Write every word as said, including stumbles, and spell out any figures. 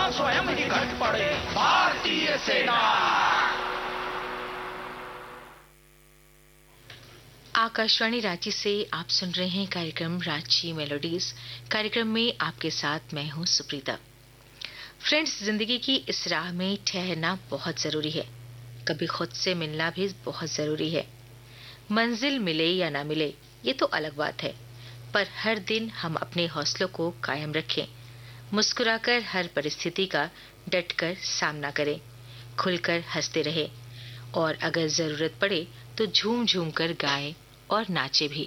स्वयं ही घट पड़े भारतीय सेना। आकाशवाणी रांची से आप सुन रहे हैं कार्यक्रम रांची मेलोडीज। कार्यक्रम में आपके साथ मैं हूं सुप्रीता। फ्रेंड्स, जिंदगी की इस राह में ठहरना बहुत जरूरी है। कभी खुद से मिलना भी बहुत जरूरी है। मंजिल मिले या ना मिले ये तो अलग बात है, पर हर दिन हम अपने हौसलों को कायम रखें, मुस्कुराकर हर परिस्थिति का डटकर सामना करें, खुलकर हंसते रहें और अगर जरूरत पड़े तो झूम झूम कर गाएं और नाचे भी।